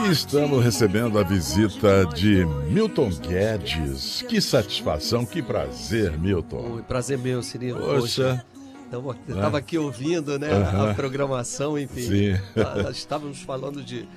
E estamos recebendo a visita de Milton Guedes. Que satisfação, que prazer, Milton. Prazer meu, Cirilo. Poxa. Eu estava aqui ouvindo, né, a programação, enfim. Sim. Nós estávamos falando de